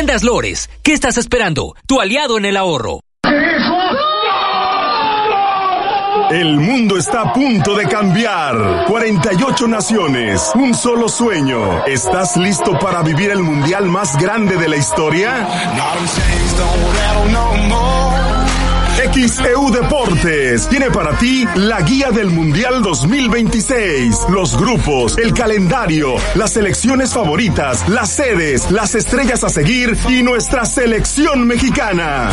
Tiendas Lores, ¿qué estás esperando? Tu aliado en el ahorro. El mundo está a punto de cambiar. 48 naciones, un solo sueño. ¿Estás listo para vivir el mundial más grande de la historia? XEU Deportes tiene para ti la guía del Mundial 2026, los grupos, el calendario, las selecciones favoritas, las sedes, las estrellas a seguir y nuestra selección mexicana.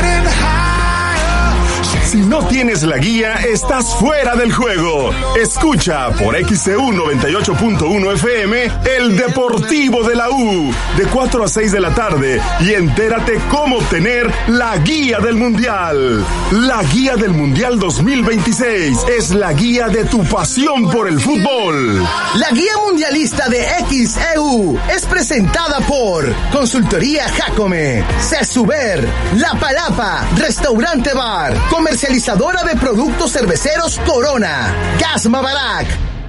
Si no tienes la guía, estás fuera del juego. Escucha por XEU 98.1 FM el Deportivo de la U de 4 a 6 de la tarde y entérate cómo obtener la guía del Mundial. La guía del Mundial 2026 es la guía de tu pasión por el fútbol. La guía mundialista de XEU es presentada por Consultoría Jacome, Cesuber, La Palapa, Restaurante Bar, Comercializadora de productos cerveceros Corona, Gas Mavarac.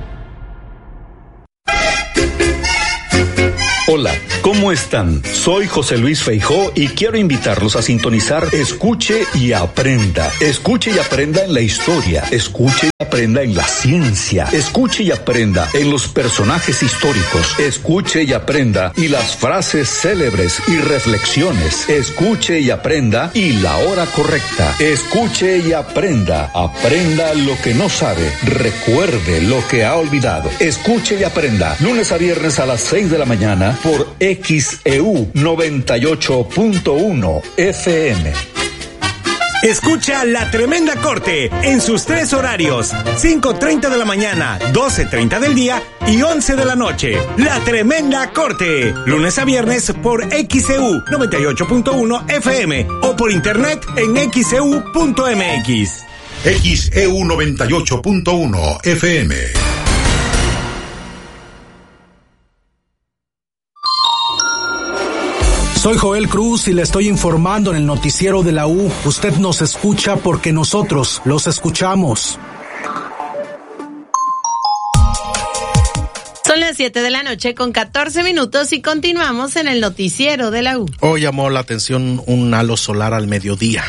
Hola, ¿cómo están? Soy José Luis Feijó y quiero invitarlos a sintonizar Escuche y Aprenda. Escuche y aprenda en la historia, escuche y aprenda en la ciencia, escuche y aprenda en los personajes históricos, escuche y aprenda y las frases célebres y reflexiones, escuche y aprenda y la hora correcta, escuche y aprenda, aprenda lo que no sabe, recuerde lo que ha olvidado, escuche y aprenda, lunes a viernes a las 6 de la mañana por XEU 98.1 FM. Escucha La Tremenda Corte en sus 3 horarios: 5:30 de la mañana, 12:30 del día y 11 de la noche. La Tremenda Corte, lunes a viernes por XEU 98.1 FM o por internet en XEU.mx. XEU 98.1 FM. Soy Joel Cruz y le estoy informando en el noticiero de la U. Usted nos escucha porque nosotros los escuchamos. Son las 7 de la noche con 14 minutos y continuamos en el noticiero de la U. Hoy llamó la atención un halo solar al mediodía.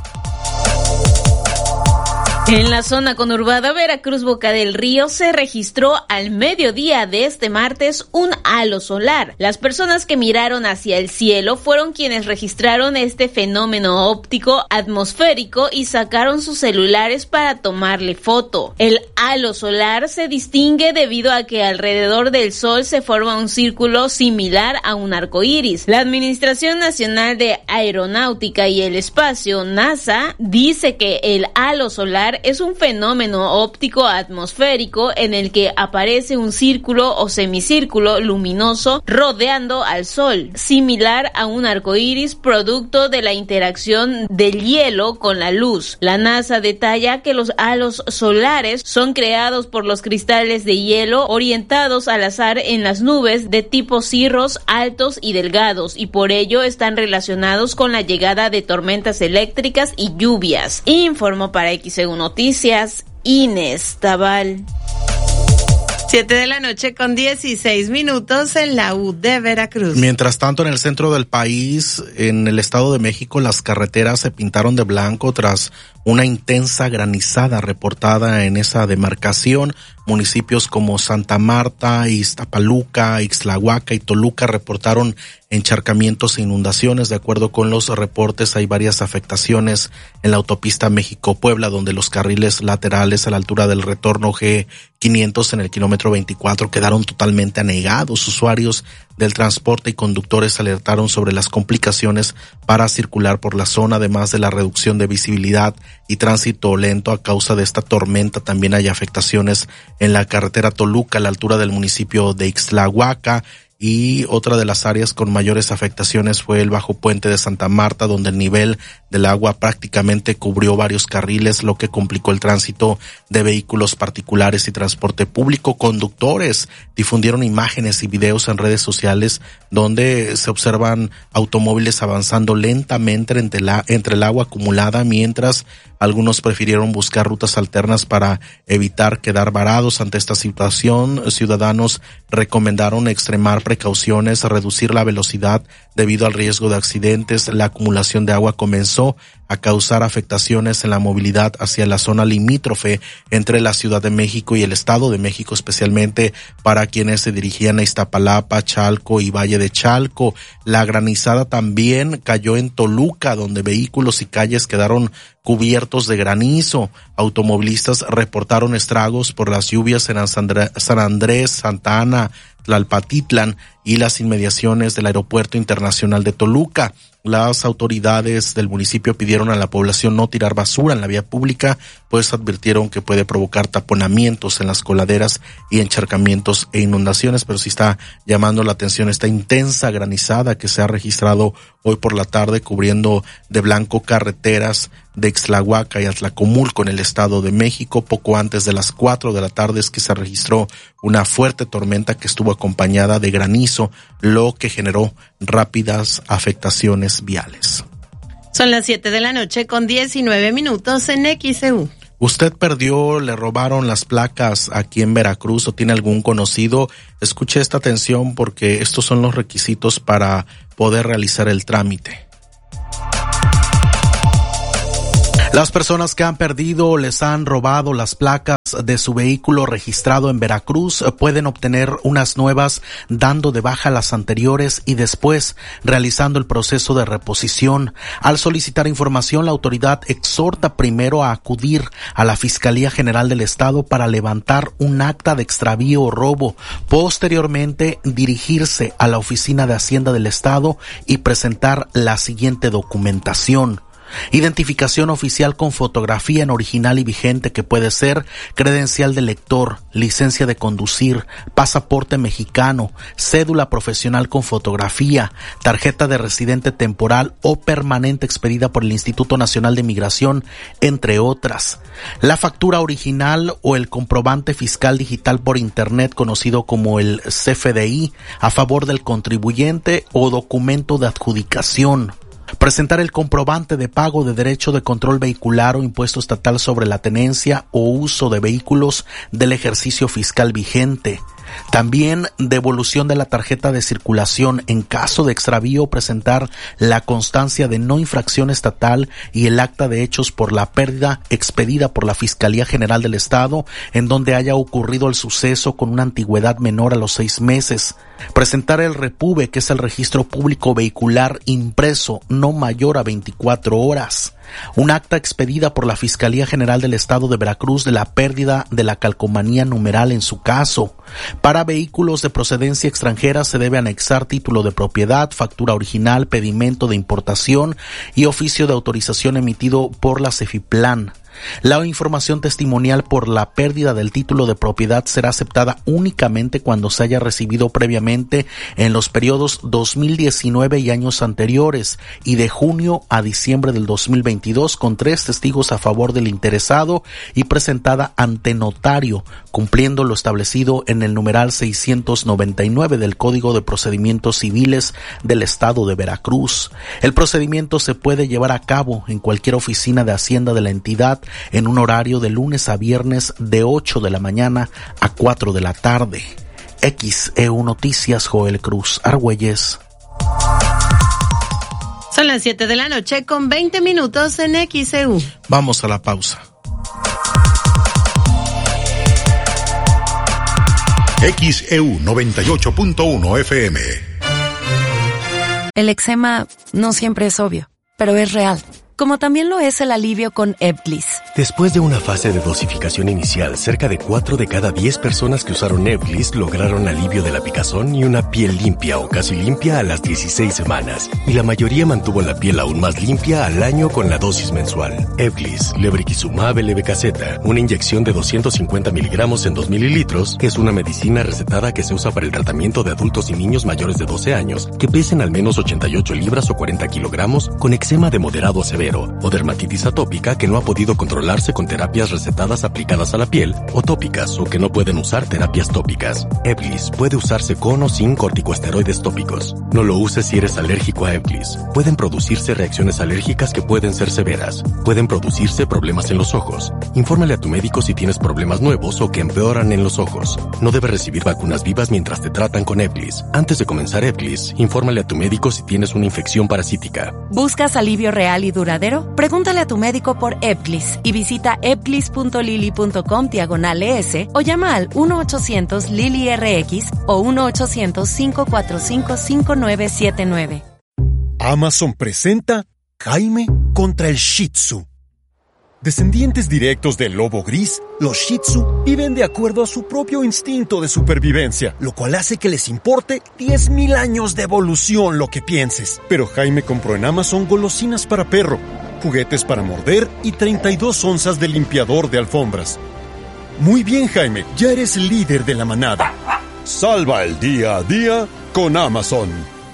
En la zona conurbada Veracruz Boca del Río se registró al mediodía de este martes un halo solar. Las personas que miraron hacia el cielo fueron quienes registraron este fenómeno óptico atmosférico y sacaron sus celulares para tomarle foto. El halo solar se distingue debido a que alrededor del Sol se forma un círculo similar a un arco iris. La Administración Nacional de Aeronáutica y el Espacio, NASA, dice que el halo solar es un fenómeno óptico atmosférico en el que aparece un círculo o semicírculo luminoso rodeando al Sol, similar a un arco iris producto de la interacción del hielo con la luz. La NASA detalla que los halos solares son creados por los cristales de hielo orientados al azar en las nubes de tipo cirros altos y delgados y por ello están relacionados con la llegada de tormentas eléctricas y lluvias. Informó para XEU Noticias, Inés Tabal. 7 de la noche con 16 minutos en la U de Veracruz. Mientras tanto, en el centro del país, en el Estado de México, las carreteras se pintaron de blanco tras una intensa granizada reportada en esa demarcación. Municipios como Santa Marta, Iztapaluca, Ixtlahuaca y Toluca reportaron encharcamientos e inundaciones. De acuerdo con los reportes, hay varias afectaciones en la autopista México-Puebla, donde los carriles laterales a la altura del retorno G500 en el kilómetro 24 quedaron totalmente anegados. Usuarios del transporte y conductores alertaron sobre las complicaciones para circular por la zona, además de la reducción de visibilidad y tránsito lento a causa de esta tormenta. También hay afectaciones en la carretera Toluca a la altura del municipio de Ixtlahuaca, y otra de las áreas con mayores afectaciones fue el bajo puente de Santa Marta, donde el nivel del agua prácticamente cubrió varios carriles, lo que complicó el tránsito de vehículos particulares y transporte público. Conductores difundieron imágenes y videos en redes sociales donde se observan automóviles avanzando lentamente entre el agua acumulada, mientras algunos prefirieron buscar rutas alternas para evitar quedar varados. Ante esta situación, ciudadanos recomendaron extremar precauciones, reducir la velocidad debido al riesgo de accidentes. La acumulación de agua comenzó a causar afectaciones en la movilidad hacia la zona limítrofe entre la Ciudad de México y el Estado de México, especialmente para quienes se dirigían a Iztapalapa, Chalco y Valle de Chalco. La granizada también cayó en Toluca, donde vehículos y calles quedaron cubiertos de granizo. Automovilistas reportaron estragos por las lluvias en San Andrés, Santa Ana, Tlalpatitlán y las inmediaciones del Aeropuerto Internacional de Toluca. Las autoridades del municipio pidieron a la población no tirar basura en la vía pública, pues advirtieron que puede provocar taponamientos en las coladeras y encharcamientos e inundaciones. Pero sí está llamando la atención esta intensa granizada que se ha registrado hoy por la tarde, cubriendo de blanco carreteras de Ixtlahuaca y Atlacomulco en el Estado de México. Poco antes de las 4 de la tarde es que se registró una fuerte tormenta que estuvo acompañada de granizo, lo que generó rápidas afectaciones viales. Son las 7 de la noche con 19 minutos en XEU. ¿Usted perdió, le robaron las placas aquí en Veracruz o tiene algún conocido? Escuche esta atención porque estos son los requisitos para poder realizar el trámite. Las personas que han perdido o les han robado las placas de su vehículo registrado en Veracruz pueden obtener unas nuevas dando de baja las anteriores y después realizando el proceso de reposición. Al solicitar información, la autoridad exhorta primero a acudir a la Fiscalía General del Estado para levantar un acta de extravío o robo. Posteriormente, dirigirse a la Oficina de Hacienda del Estado y presentar la siguiente documentación: identificación oficial con fotografía en original y vigente, que puede ser credencial de lector, licencia de conducir, pasaporte mexicano, cédula profesional con fotografía, tarjeta de residente temporal o permanente expedida por el Instituto Nacional de Migración, entre otras. La factura original o el comprobante fiscal digital por internet, conocido como el CFDI, a favor del contribuyente, o documento de adjudicación. Presentar el comprobante de pago de derecho de control vehicular o impuesto estatal sobre la tenencia o uso de vehículos del ejercicio fiscal vigente. También devolución de la tarjeta de circulación. En caso de extravío, presentar la constancia de no infracción estatal y el acta de hechos por la pérdida expedida por la Fiscalía General del Estado en donde haya ocurrido el suceso con una antigüedad menor a los 6 meses. Presentar el REPUVE, que es el registro público vehicular impreso, no mayor a 24 horas. Un acta expedida por la Fiscalía General del Estado de Veracruz de la pérdida de la calcomanía numeral en su caso. Para vehículos de procedencia extranjera se debe anexar título de propiedad, factura original, pedimento de importación y oficio de autorización emitido por la Cefiplan. La información testimonial por la pérdida del título de propiedad será aceptada únicamente cuando se haya recibido previamente en los periodos 2019 y años anteriores y de junio a diciembre del 2022, con 3 testigos a favor del interesado y presentada ante notario, cumpliendo lo establecido en el numeral 699 del Código de Procedimientos Civiles del Estado de Veracruz. El procedimiento se puede llevar a cabo en cualquier oficina de Hacienda de la entidad en un horario de lunes a viernes de 8 de la mañana a 4 de la tarde. XEU Noticias, Joel Cruz Argüelles. Son las 7 de la noche con 20 minutos en XEU. Vamos a la pausa. XEU 98.1 FM. El eczema no siempre es obvio, pero es real. Como también lo es el alivio con Ebglyss. Después de una fase de dosificación inicial, cerca de 4 de cada 10 personas que usaron Ebglyss lograron alivio de la picazón y una piel limpia o casi limpia a las 16 semanas. Y la mayoría mantuvo la piel aún más limpia al año con la dosis mensual. Ebglyss, lebrikizumab LB-Caseta, una inyección de 250 miligramos en 2 mililitros, es una medicina recetada que se usa para el tratamiento de adultos y niños mayores de 12 años que pesen al menos 88 libras o 40 kilogramos con eczema de moderado a severo o dermatitis atópica que no ha podido controlar controlarse con terapias recetadas aplicadas a la piel o tópicas o que no pueden usar terapias tópicas. Ebglyss puede usarse con o sin corticosteroides tópicos. No lo uses si eres alérgico a Ebglyss. Pueden producirse reacciones alérgicas que pueden ser severas. Pueden producirse problemas en los ojos. Infórmale a tu médico si tienes problemas nuevos o que empeoran en los ojos. No debes recibir vacunas vivas mientras te tratan con Ebglyss. Antes de comenzar Ebglyss, infórmale a tu médico si tienes una infección parasítica. ¿Buscas alivio real y duradero? Pregúntale a tu médico por Ebglyss y visita ebglyss.lily.com/ES o llama al 1-800-LILY-RX o 1-800-545-5979. Amazon presenta Jaime contra el Shih Tzu. Descendientes directos del lobo gris, los Shih Tzu viven de acuerdo a su propio instinto de supervivencia, lo cual hace que les importe 10,000 años de evolución lo que pienses. Pero Jaime compró en Amazon golosinas para perro, juguetes para morder y 32 onzas de limpiador de alfombras. Muy bien, Jaime, ya eres líder de la manada. Salva el día a día con Amazon.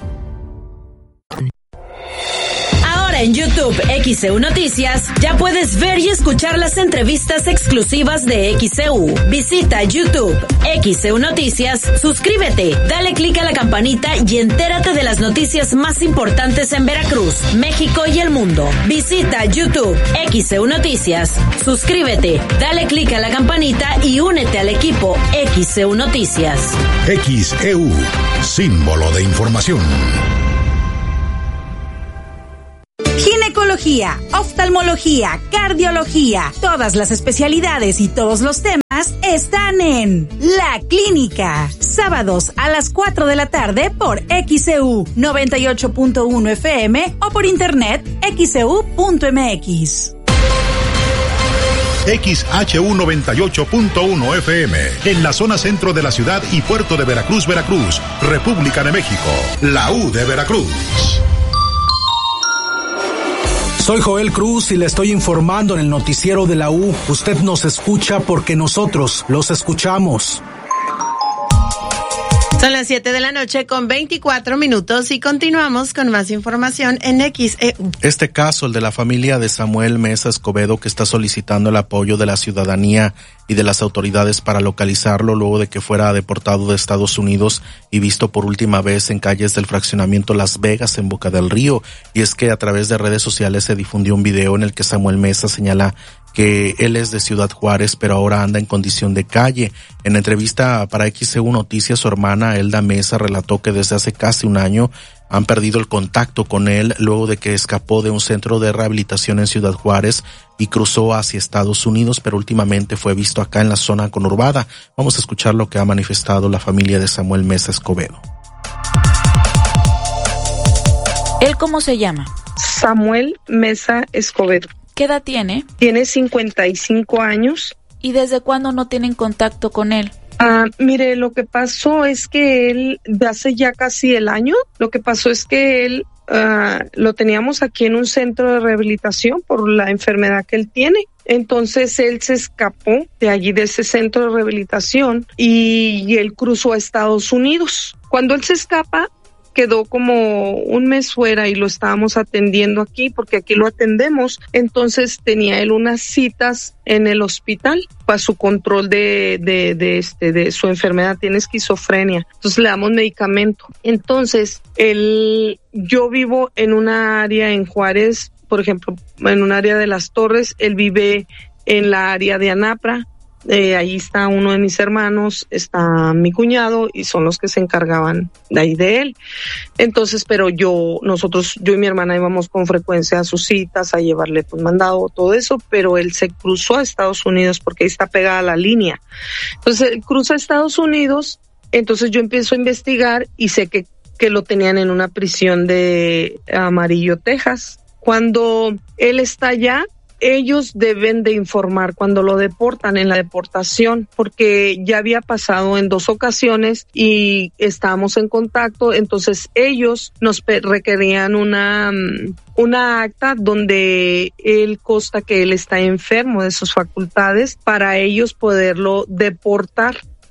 En YouTube XEU Noticias ya puedes ver y escuchar las entrevistas exclusivas de XEU. Visita YouTube XEU Noticias, suscríbete, dale clic a la campanita y entérate de las noticias más importantes en Veracruz, México y el mundo. Visita YouTube XEU Noticias, suscríbete, dale clic a la campanita y únete al equipo XEU Noticias. XEU, símbolo de información. Ginecología, oftalmología, cardiología, todas las especialidades y todos los temas están en La Clínica. Sábados a las 4 de la tarde por XEU 98.1 FM o por internet xeu.mx. XHU 98.1 FM, en la zona centro de la ciudad y puerto de Veracruz, Veracruz, República de México, la U de Veracruz. Soy Joel Cruz y le estoy informando en el noticiero de la U. Usted nos escucha porque nosotros los escuchamos. Son las 7 de la noche con 24 minutos y continuamos con más información en XEU. Este caso, el de la familia de Samuel Mesa Escobedo, que está solicitando el apoyo de la ciudadanía y de las autoridades para localizarlo luego de que fuera deportado de Estados Unidos y visto por última vez en calles del fraccionamiento Las Vegas en Boca del Río. Y es que a través de redes sociales se difundió un video en el que Samuel Mesa señala que él es de Ciudad Juárez, pero ahora anda en condición de calle. En entrevista para XEU Noticias, su hermana Elda Mesa relató que desde hace casi un año han perdido el contacto con él luego de que escapó de un centro de rehabilitación en Ciudad Juárez y cruzó hacia Estados Unidos, pero últimamente fue visto acá en la zona conurbada. Vamos a escuchar lo que ha manifestado la familia de Samuel Mesa Escobedo. ¿Él cómo se llama? Samuel Mesa Escobedo. ¿Qué edad tiene? Tiene 55 años. ¿Y desde cuándo no tienen contacto con él? Mire, lo que pasó es que él, de hace ya casi el año, lo que pasó es que él lo teníamos aquí en un centro de rehabilitación por la enfermedad que él tiene. Entonces él se escapó de allí, de ese centro de rehabilitación, y él cruzó a Estados Unidos. Cuando él se escapa, quedó como un mes fuera y lo estábamos atendiendo aquí porque aquí lo atendemos. Entonces tenía él unas citas en el hospital para su control de su enfermedad. Tiene esquizofrenia. Entonces le damos medicamento. Entonces yo vivo en una área en Juárez, por ejemplo, en un área de Las Torres. Él vive en la área de Anapra. Ahí está uno de mis hermanos, está mi cuñado y son los que se encargaban de ahí de él. Entonces, pero yo y mi hermana íbamos con frecuencia a sus citas, a llevarle pues mandado, todo eso, pero él se cruzó a Estados Unidos porque ahí está pegada la línea. Entonces, él cruza a Estados Unidos, entonces yo empiezo a investigar y sé que lo tenían en una prisión de Amarillo, Texas. Cuando él está allá, ellos deben de informar cuando lo deportan en la deportación, porque ya había pasado en 2 ocasiones y estábamos en contacto. Entonces ellos nos requerían una acta donde él consta que él está enfermo de sus facultades para ellos poderlo deportar.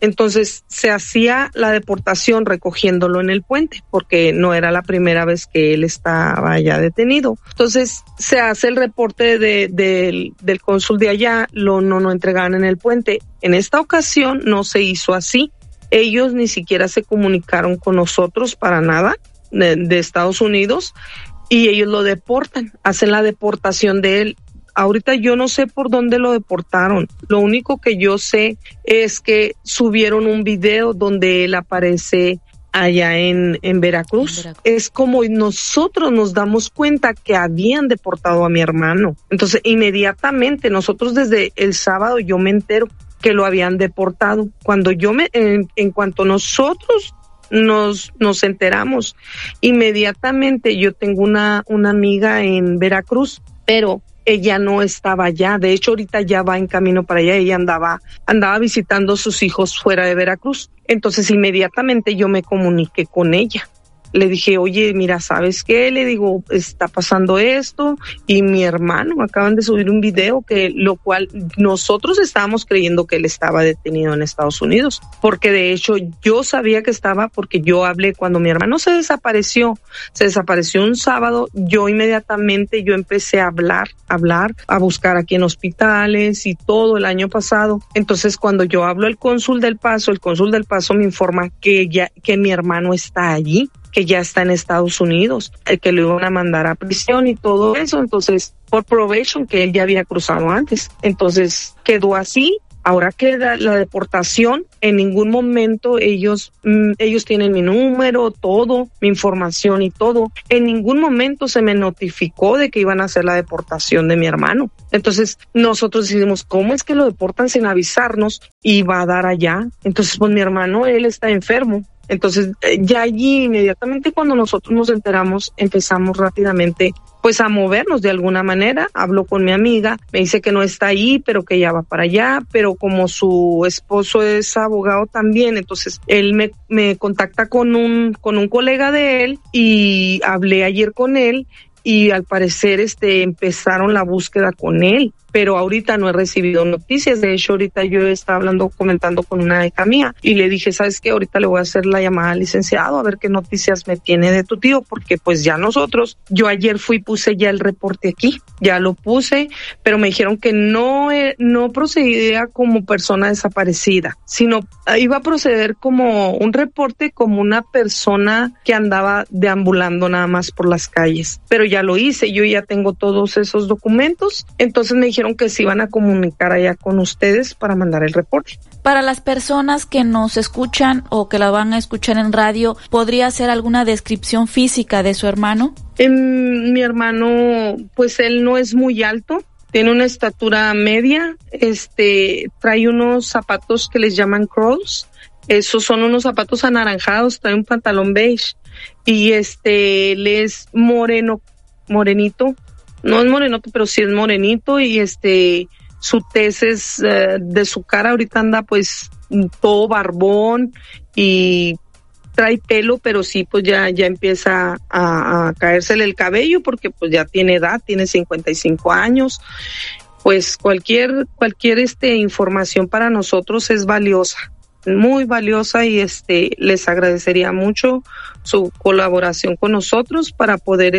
Entonces se hacía la deportación recogiéndolo en el puente, porque no era la primera vez que él estaba ya detenido. Entonces se hace el reporte del cónsul de allá, no entregaban en el puente. En esta ocasión no se hizo así. Ellos ni siquiera se comunicaron con nosotros para nada de Estados Unidos, y ellos lo deportan, hacen la deportación de él. Ahorita yo no sé por dónde lo deportaron. Lo único que yo sé es que subieron un video donde él aparece allá en Veracruz. Es como nosotros nos damos cuenta que habían deportado a mi hermano. Entonces, inmediatamente, nosotros desde el sábado yo me entero que lo habían deportado. Cuando en cuanto nosotros nos enteramos, inmediatamente yo tengo una amiga en Veracruz, pero ella no estaba allá. De hecho, ahorita ya va en camino para allá. Ella andaba visitando a sus hijos fuera de Veracruz. Entonces, inmediatamente yo me comuniqué con ella. Le dije, oye, mira, ¿sabes qué? Le digo, está pasando esto, y mi hermano acaban de subir un video lo cual nosotros estábamos creyendo que él estaba detenido en Estados Unidos, porque de hecho yo sabía que estaba, porque yo hablé cuando mi hermano se desapareció un sábado. Yo inmediatamente empecé a hablar, a buscar aquí en hospitales y todo el año pasado. Entonces, cuando yo hablo al cónsul del Paso me informa que mi hermano está allí, que ya está en Estados Unidos, que lo iban a mandar a prisión y todo eso. Entonces, por probation, que él ya había cruzado antes. Entonces, quedó así. Ahora queda la deportación. En ningún momento ellos tienen mi número, todo, mi información y todo. En ningún momento se me notificó de que iban a hacer la deportación de mi hermano. Entonces, nosotros decidimos, ¿cómo es que lo deportan sin avisarnos y va a dar allá? Entonces, pues mi hermano, él está enfermo. Entonces, ya allí, inmediatamente cuando nosotros nos enteramos, empezamos rápidamente pues a movernos de alguna manera. Hablo con mi amiga, me dice que no está ahí, pero que ya va para allá, pero como su esposo es abogado también, entonces él me contacta con un colega de él, y hablé ayer con él, y al parecer empezaron la búsqueda con él, pero ahorita no he recibido noticias. De hecho, ahorita yo estaba comentando con una hija mía, y le dije, ¿sabes qué? Ahorita le voy a hacer la llamada al licenciado a ver qué noticias me tiene de tu tío, porque pues ya yo ayer puse ya el reporte aquí, ya lo puse, pero me dijeron que no procedía como persona desaparecida, sino iba a proceder como un reporte, como una persona que andaba deambulando nada más por las calles. Pero ya lo hice, yo ya tengo todos esos documentos. Entonces me dijeron que se iban a comunicar allá con ustedes para mandar el reporte. Para las personas que nos escuchan o que la van a escuchar en radio, ¿podría hacer alguna descripción física de su hermano? Mi hermano, pues él no es muy alto, tiene una estatura media, trae unos zapatos que les llaman crawls. Esos son unos zapatos anaranjados, trae un pantalón beige, y él es morenito, no es morenote, pero sí es morenito, y su tez es de su cara, ahorita anda pues todo barbón y trae pelo, pero sí pues ya empieza a caérsele el cabello, porque pues ya tiene edad, tiene 55 años. Pues cualquier información para nosotros es valiosa, muy valiosa, y les agradecería mucho su colaboración con nosotros para poder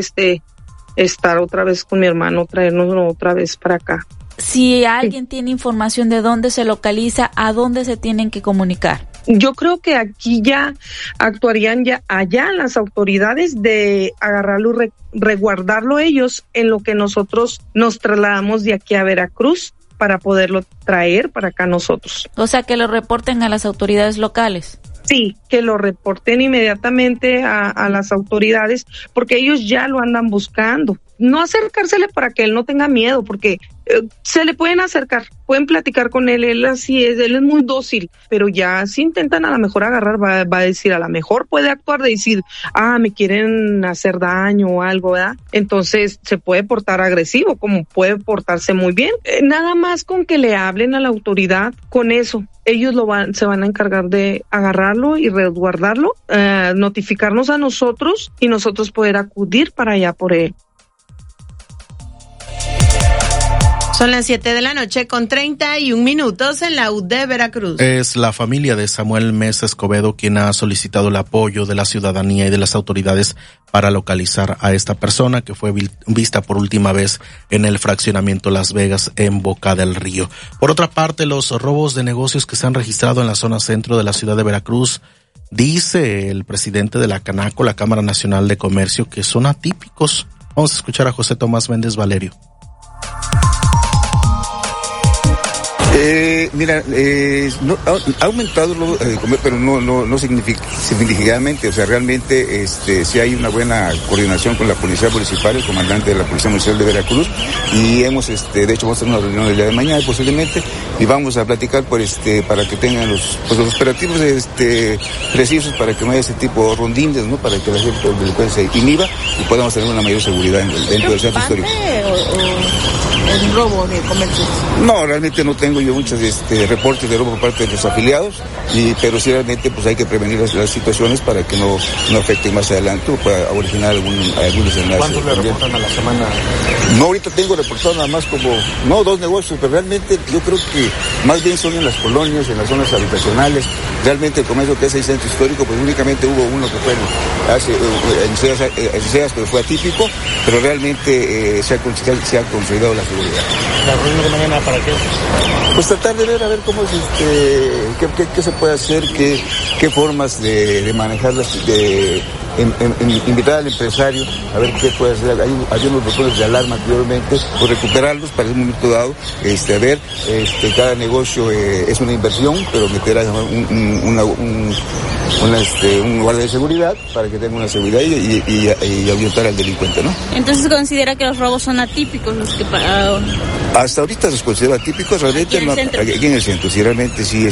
estar otra vez con mi hermano, traernos otra vez para acá. Si alguien tiene información de dónde se localiza, ¿a dónde se tienen que comunicar? Yo creo que aquí ya actuarían allá las autoridades de agarrarlo y resguardarlo ellos, en lo que nosotros nos trasladamos de aquí a Veracruz para poderlo traer para acá nosotros. O sea, que lo reporten a las autoridades locales. Sí, que lo reporten inmediatamente a las autoridades, porque ellos ya lo andan buscando. No acercársele para que él no tenga miedo, porque se le pueden acercar, pueden platicar con él, él así es, él es muy dócil, pero ya si intentan a lo mejor agarrar, va a decir, a lo mejor puede actuar de decir, me quieren hacer daño o algo, ¿verdad? Entonces se puede portar agresivo, como puede portarse muy bien. Nada más con que le hablen a la autoridad, con eso ellos se van a encargar de agarrarlo y resguardarlo, notificarnos a nosotros y nosotros poder acudir para allá por él. Son las 7 de la noche con 31 minutos en la U de Veracruz. Es la familia de Samuel Mesa Escobedo quien ha solicitado el apoyo de la ciudadanía y de las autoridades para localizar a esta persona que fue vista por última vez en el fraccionamiento Las Vegas en Boca del Río. Por otra parte, los robos de negocios que se han registrado en la zona centro de la ciudad de Veracruz, dice el presidente de la Canaco, la Cámara Nacional de Comercio, que son atípicos. Vamos a escuchar a José Tomás Méndez Valerio. Ha aumentado pero no significativamente. O sea, realmente sí hay una buena coordinación con la Policía Municipal, el comandante de la Policía Municipal de Veracruz, y hemos, de hecho, vamos a tener una reunión el día de mañana posiblemente, y vamos a platicar para que tengan los operativos precisos para que no haya ese tipo de rondines, ¿no? Para que la gente de delincuencia se inhiba y podamos tener una mayor seguridad dentro del centro histórico. ¿El robo de comercios? No, realmente no tengo yo muchos reportes de robo por parte de los afiliados, pero sí realmente pues hay que prevenir las situaciones para que no afecten más adelante o para originar algún desenlace. ¿Cuántos le reportan a la semana? No, ahorita tengo reportado nada más como, 2 negocios, pero realmente yo creo que más bien son en las colonias, en las zonas habitacionales. Realmente el comercio que es el centro histórico, pues únicamente hubo uno que fue en Seas, pero fue atípico, pero realmente se ha consolidado la seguridad. ¿La reunión de mañana para qué? Pues tratar de ver a ver cómo es qué se puede hacer, qué formas de manejarlas, invitar al empresario a ver qué puede hacer. Hay unos botones de alarma anteriormente, pues recuperarlos para un momento dado, a ver, cada negocio es una inversión, pero meter un guardia de seguridad para que tenga una seguridad y ahuyentar al delincuente, ¿no? Entonces considera que los robos son atípicos los que hasta ahorita los considero atípicos, realmente aquí en el centro, si realmente sí